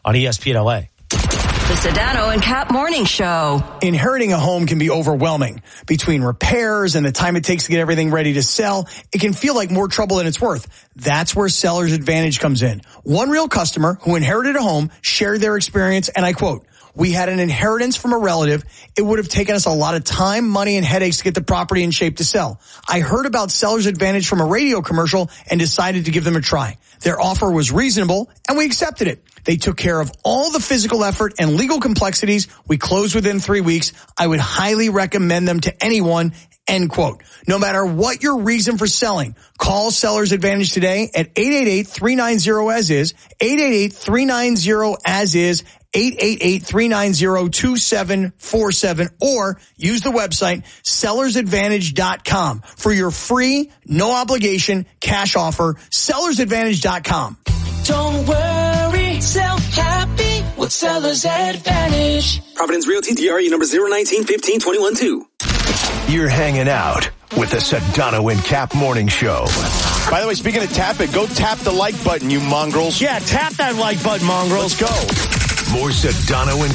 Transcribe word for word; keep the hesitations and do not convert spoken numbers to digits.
on E S P N L A. The Sedano and Cap Morning Show. Inheriting a home can be overwhelming. Between repairs and the time it takes to get everything ready to sell, it can feel like more trouble than it's worth. That's where Seller's Advantage comes in. One real customer who inherited a home shared their experience, and I quote, "We had an inheritance from a relative. It would have taken us a lot of time, money, and headaches to get the property in shape to sell. I heard about Seller's Advantage from a radio commercial and decided to give them a try. Their offer was reasonable, and we accepted it. They took care of all the physical effort and legal complexities. We closed within three weeks. I would highly recommend them to anyone," end quote. No matter what your reason for selling, call Seller's Advantage today at eight eight eight, three nine zero, as is, eight eight eight, three nine zero, as is, eight eight eight, three nine zero, two seven four seven, or use the website sellers advantage dot com for your free, no obligation cash offer. sellers advantage dot com. Don't worry, sell happy with Seller's Advantage. Providence Realty, D R E number zero nineteen fifteen twenty-one two. You're hanging out with the Sedano and Cap Morning Show. By the way, speaking of tap it, go tap the like button, you mongrels. Yeah, tap that like button, mongrels. Let's go. More Sedano and